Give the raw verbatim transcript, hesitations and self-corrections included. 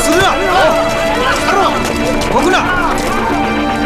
するな。やろう。僕ら